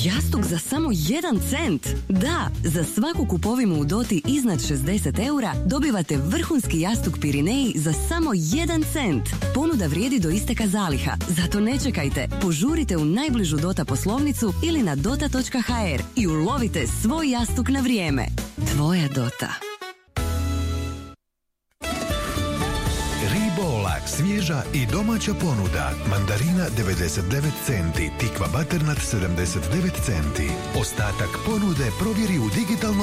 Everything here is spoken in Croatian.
Jastuk za samo 1 cent? Da, za svaku kupovinu u Doti iznad 60 eura dobivate vrhunski jastuk Pirineji za samo 1 cent. Ponuda vrijedi do isteka zaliha, zato ne čekajte. Požurite u najbližu Dota poslovnicu ili na dota.hr i ulovite svoj jastuk na vrijeme. Tvoja Dota. Ribola, svježa i domaća ponuda. Mandarina 99 centi, tikva baternat 79 centi. Ostatak ponude provjeri u digitalnom